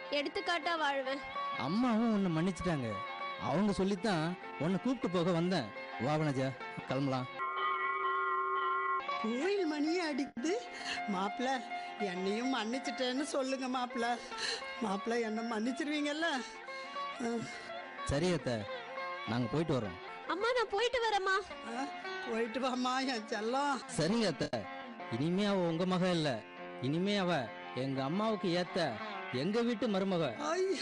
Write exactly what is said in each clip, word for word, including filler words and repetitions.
எடுத்துக்காட்டா வாழ்வேன். அம்மாவும் உன்னை மன்னிச்சிட்டாங்க. அவங்க சொல்லித்தான் உன்னை கூப்பிட்டு போக வந்தேன். வா வனஜா, கிளம்பலாம். கோயில் மணியே அடிக்குது. மாப்பிள்ள என்னையும் மன்னிச்சிட்டேன்னு சொல்லுங்க மாப்பிள்ள. மாப்பிள்ள என்ன மன்னிச்சிருவீங்கல்ல? சரி அத்தை, நாங்க போயிட்டு வரோம். அம்மா நான் போயிட்டு வரேம்மா. ஆ, போயிட்டு வாமா என் செல்லம். சரிங்க அத்தை, இனிமே அவ உங்க மக இல்ல, இனிமே அவ எங்க அம்மாவுக்கு ஏத்த எங்க வீட்டு மருமக. ஐ.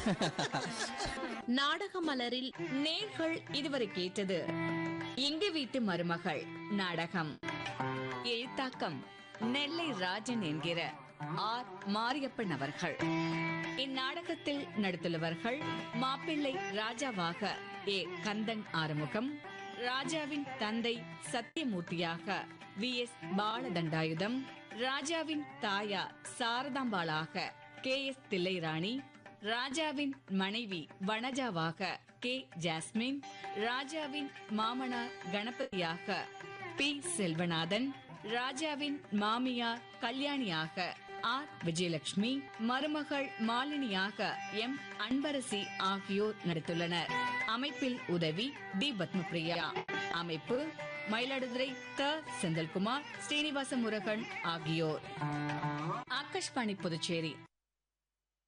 நாடக மலரில் நேர்கள் இதுவரை கேட்டது எங்க வீட்டு மருமகள் நாடகம். எழுத்தாக்கம் நெல்லை ராஜன் என்கிற ஆர் மாரியப்பன் அவர்கள். இந்நாடகத்தில் நடித்துள்ளவர்கள் மாப்பிள்ளை ராஜாவாக ஏ கந்தன் ஆறுமுகம், ராஜாவின் தந்தை சத்தியமூர்த்தியாக வி எஸ் பாலதண்டாயுதம், ராஜாவின் தாயார் சாரதாம்பாளாக கே எஸ் தில்லைராணி, ராஜாவின் மனைவி வனஜாவாக கே ஜாஸ்மின், ராஜாவின் மாமனார் கணபதியாக பி செல்வநாதன், ராஜாவின் மாமியார் கல்யாணியாக ஆர் விஜயலட்சுமி, மருமகள் மாலினியாக எம் அன்பரசி ஆகியோர் நடித்துள்ளனர். அமைப்பில் உதவி டி பத்மபிரியா. அமைப்பு மயிலாடுதுறை த செந்தில்குமார், ஸ்ரீனிவாச முருகன் ஆகியோர். ஆகாஷ்வாணி புதுச்சேரி